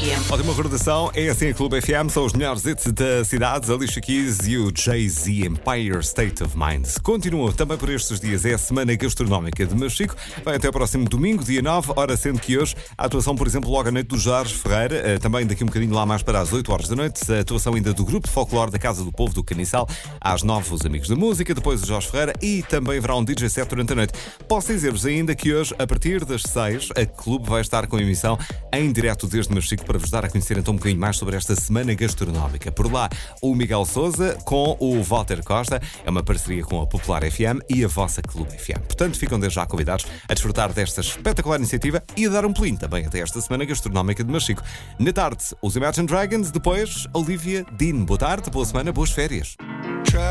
FM. Ótima recordação, é assim a Clube FM, são os melhores hits da cidade, Alicia Keys e o Jay-Z, Empire State of Mind. Continua também por estes dias, é a Semana Gastronómica de Machico, vai até o próximo domingo, dia 9, hora sendo que hoje a atuação, por exemplo, logo à noite do Jorge Ferreira, também daqui um bocadinho lá mais para as 8 horas da noite, a atuação ainda do Grupo de Folclore da Casa do Povo do Caniçal, às 9 os Amigos da Música, depois o Jorge Ferreira e também haverá um DJ set durante a noite. Posso dizer-vos ainda que hoje, a partir das 6, a Clube vai estar com a emissão em direto desde Machico para vos dar a conhecer então um bocadinho mais sobre esta Semana Gastronómica. Por lá, o Miguel Sousa com o Walter Costa, é uma parceria com a Popular FM e a vossa Clube FM. Portanto, ficam desde já convidados a desfrutar desta espetacular iniciativa e a dar um pulinho também até esta Semana Gastronómica de Machico. Na tarde, os Imagine Dragons, depois Olivia Dean. Boa tarde, boa semana, boas férias.